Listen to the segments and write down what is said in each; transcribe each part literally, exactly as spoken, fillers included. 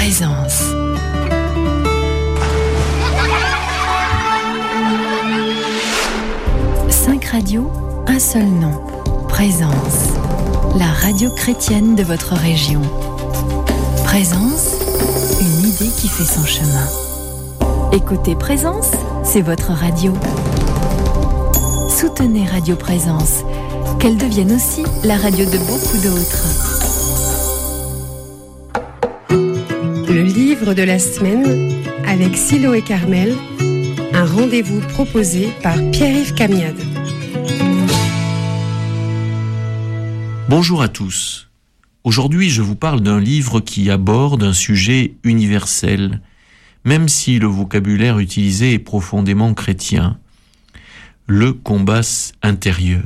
Présence. Cinq radios, un seul nom. Présence. La radio chrétienne de votre région. Présence, une idée qui fait son chemin. Écoutez Présence, c'est votre radio. Soutenez Radio Présence, qu'elle devienne aussi la radio de beaucoup d'autres. Le livre de la semaine avec Silo et Carmel, un rendez-vous proposé par Pierre-Yves Camiade. Bonjour à tous. Aujourd'hui, je vous parle d'un livre qui aborde un sujet universel, même si le vocabulaire utilisé est profondément chrétien. Le combat intérieur.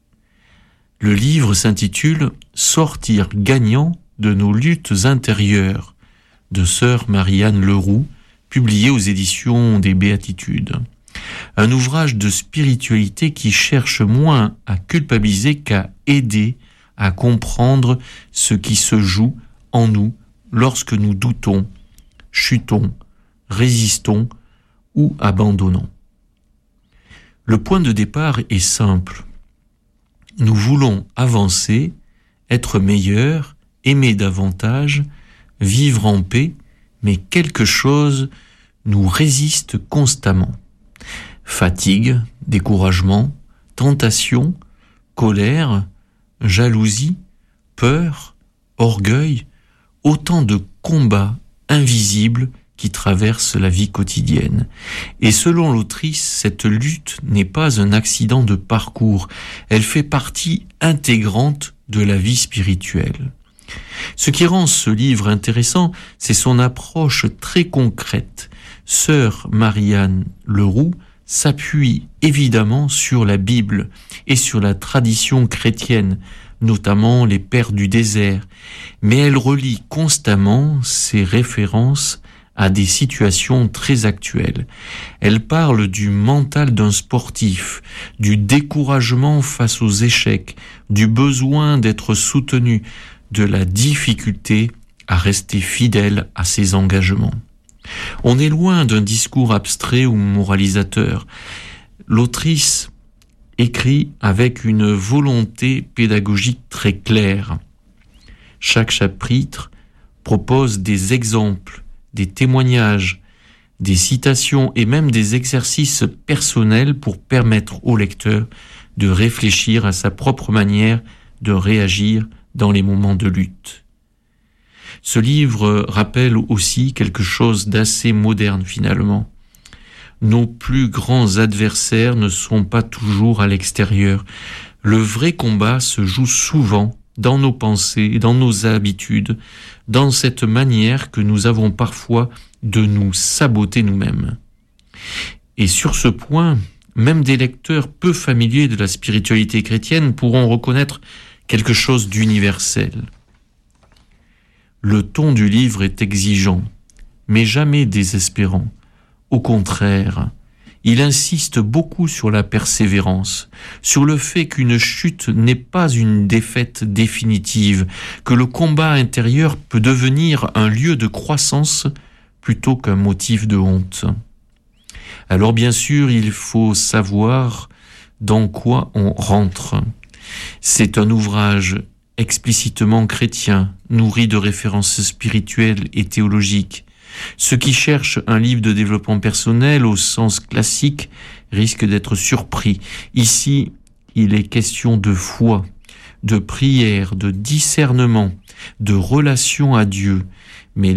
Le livre s'intitule « Sortir gagnant de nos luttes intérieures » de sœur Marie-Anne Leroux, publié aux éditions des Béatitudes. Un ouvrage de spiritualité qui cherche moins à culpabiliser qu'à aider à comprendre ce qui se joue en nous lorsque nous doutons, chutons, résistons ou abandonnons. Le point de départ est simple. Nous voulons avancer, être meilleurs, aimer davantage, vivre en paix, mais quelque chose nous résiste constamment. Fatigue, découragement, tentation, colère, jalousie, peur, orgueil, autant de combats invisibles qui traversent la vie quotidienne. Et selon l'autrice, cette lutte n'est pas un accident de parcours, elle fait partie intégrante de la vie spirituelle. Ce qui rend ce livre intéressant, c'est son approche très concrète. Sœur Marie-Anne Leroux s'appuie évidemment sur la Bible et sur la tradition chrétienne, notamment les pères du désert, mais elle relie constamment ses références à des situations très actuelles. Elle parle du mental d'un sportif, du découragement face aux échecs, du besoin d'être soutenu, de la difficulté à rester fidèle à ses engagements. On est loin d'un discours abstrait ou moralisateur. L'autrice écrit avec une volonté pédagogique très claire. Chaque chapitre propose des exemples, des témoignages, des citations et même des exercices personnels pour permettre au lecteur de réfléchir à sa propre manière de réagir dans les moments de lutte. Ce livre rappelle aussi quelque chose d'assez moderne finalement. Nos plus grands adversaires ne sont pas toujours à l'extérieur. Le vrai combat se joue souvent dans nos pensées, dans nos habitudes, dans cette manière que nous avons parfois de nous saboter nous-mêmes. Et sur ce point, même des lecteurs peu familiers de la spiritualité chrétienne pourront reconnaître quelque chose d'universel. Le ton du livre est exigeant, mais jamais désespérant. Au contraire, il insiste beaucoup sur la persévérance, sur le fait qu'une chute n'est pas une défaite définitive, que le combat intérieur peut devenir un lieu de croissance plutôt qu'un motif de honte. Alors bien sûr, il faut savoir dans quoi on rentre. C'est un ouvrage explicitement chrétien, nourri de références spirituelles et théologiques. Ceux qui cherchent un livre de développement personnel au sens classique risquent d'être surpris. Ici, il est question de foi, de prière, de discernement, de relation à Dieu. Mais